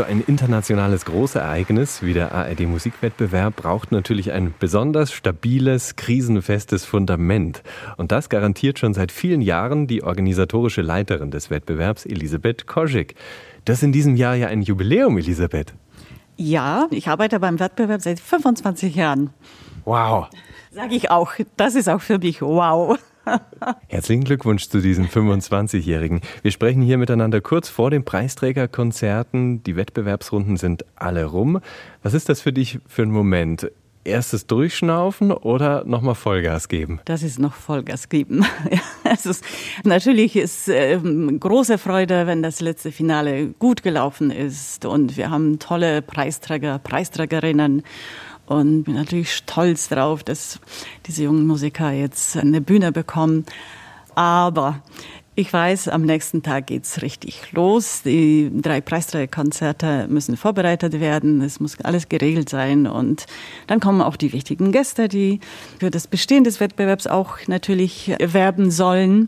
So ein internationales Großereignis wie der ARD-Musikwettbewerb braucht natürlich ein besonders stabiles, krisenfestes Fundament. Und das garantiert schon seit vielen Jahren die organisatorische Leiterin des Wettbewerbs, Elisabeth Kozik. Das ist in diesem Jahr ja ein Jubiläum, Elisabeth. Ja, ich arbeite beim Wettbewerb seit 25 Jahren. Wow. Sag ich auch. Das ist auch für mich wow. Herzlichen Glückwunsch zu diesem 25-Jährigen. Wir sprechen hier miteinander kurz vor den Preisträgerkonzerten. Die Wettbewerbsrunden sind alle rum. Was ist das für dich für ein Moment? Erstes Durchschnaufen oder nochmal Vollgas geben? Das ist noch Vollgas geben. Natürlich ist große Freude, wenn das letzte Finale gut gelaufen ist. Und wir haben tolle Preisträger, Preisträgerinnen. Und bin natürlich stolz drauf, dass diese jungen Musiker jetzt eine Bühne bekommen. Aber ich weiß, am nächsten Tag geht's richtig los. Die 3 Preisträgerkonzerte müssen vorbereitet werden. Es muss alles geregelt sein. Und dann kommen auch die wichtigen Gäste, die für das Bestehen des Wettbewerbs auch natürlich werben sollen.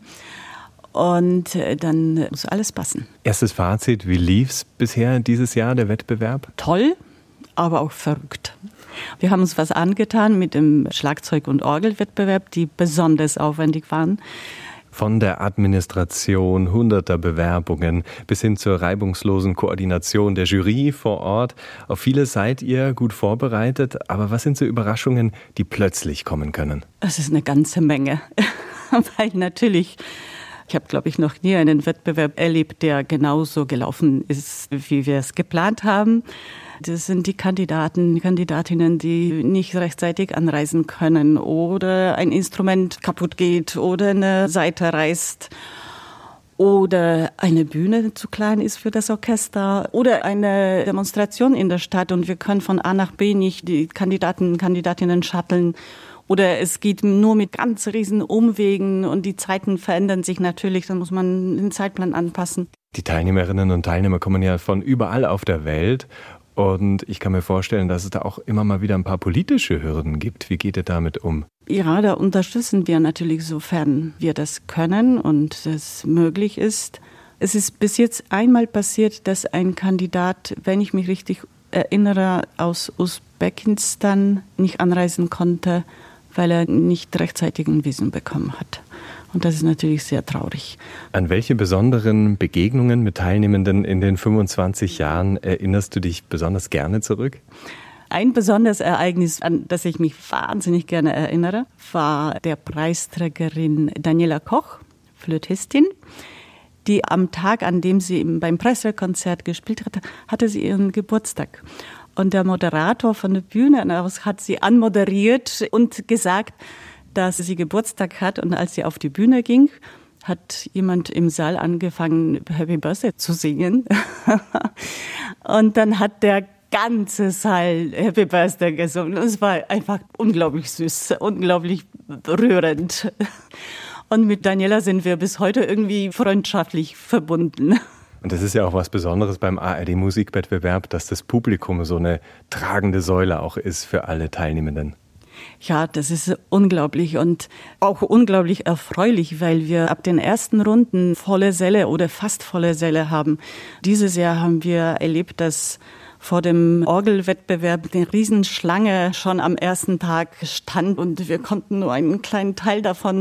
Und dann muss alles passen. Erstes Fazit, wie lief's bisher dieses Jahr, der Wettbewerb? Toll, aber auch verrückt. Wir haben uns was angetan mit dem Schlagzeug- und Orgelwettbewerb, die besonders aufwendig waren. Von der Administration hunderter Bewerbungen bis hin zur reibungslosen Koordination der Jury vor Ort. Auf vieles seid ihr gut vorbereitet. Aber was sind so Überraschungen, die plötzlich kommen können? Es ist eine ganze Menge. Weil natürlich, ich habe, glaube ich, noch nie einen Wettbewerb erlebt, der genauso gelaufen ist, wie wir es geplant haben. Das sind die Kandidatinnen, die nicht rechtzeitig anreisen können oder ein Instrument kaputt geht oder eine Saite reißt oder eine Bühne zu klein ist für das Orchester oder eine Demonstration in der Stadt und wir können von A nach B nicht die Kandidatinnen shutteln. Oder es geht nur mit ganz riesen Umwegen und die Zeiten verändern sich natürlich, dann muss man den Zeitplan anpassen. Die Teilnehmerinnen und Teilnehmer kommen ja von überall auf der Welt. Und ich kann mir vorstellen, dass es da auch immer mal wieder ein paar politische Hürden gibt. Wie geht ihr damit um? Ja, da unterstützen wir natürlich, sofern wir das können und das möglich ist. Es ist bis jetzt einmal passiert, dass ein Kandidat, wenn ich mich richtig erinnere, aus Usbekistan nicht anreisen konnte, weil er nicht rechtzeitig ein Visum bekommen hat. Und das ist natürlich sehr traurig. An welche besonderen Begegnungen mit Teilnehmenden in den 25 Jahren erinnerst du dich besonders gerne zurück? Ein besonderes Ereignis, an das ich mich wahnsinnig gerne erinnere, war der Preisträgerin Daniela Koch, Flötistin, die am Tag, an dem sie beim Preisträgerkonzert gespielt hatte, hatte sie ihren Geburtstag. Und der Moderator von der Bühne aus hat sie anmoderiert und gesagt, dass sie Geburtstag hat. Und als sie auf die Bühne ging, hat jemand im Saal angefangen, Happy Birthday zu singen. Und dann hat der ganze Saal Happy Birthday gesungen. Und es war einfach unglaublich süß, unglaublich rührend. Und mit Daniela sind wir bis heute irgendwie freundschaftlich verbunden. Und das ist ja auch was Besonderes beim ARD-Musikwettbewerb, dass das Publikum so eine tragende Säule auch ist für alle Teilnehmenden. Ja, das ist unglaublich und auch unglaublich erfreulich, weil wir ab den ersten Runden volle Säle oder fast volle Säle haben. Dieses Jahr haben wir erlebt, dass vor dem Orgelwettbewerb eine Riesenschlange schon am ersten Tag stand und wir konnten nur einen kleinen Teil davon